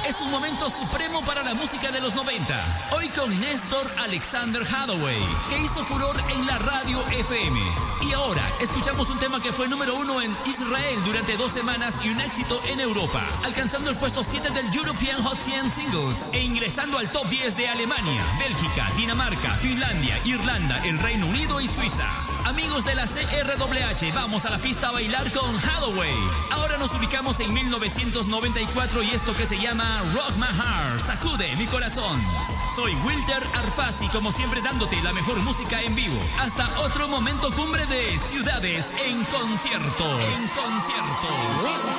es un momento supremo para la música de los 90. Hoy con Néstor Alexander Hathaway, que hizo furor en la radio FM. Y ahora escuchamos un tema que fue número 1 en Israel durante 2 semanas y un éxito en Europa, alcanzando el puesto 7 del European Hot 100 Singles e ingresando al top 10 de Alemania, Bélgica, Dinamarca, Finlandia, Irlanda, el Reino Unido y Suiza. Amigos de la CRWH, vamos a la pista a bailar con Hathaway. Ahora nos ubicamos en 1994 y esto que se llama Rock My Heart, sacude mi corazón. Soy Wilter Arpasi, como siempre dándote la mejor música en vivo. Hasta otro momento cumbre de Ciudades en concierto. En concierto.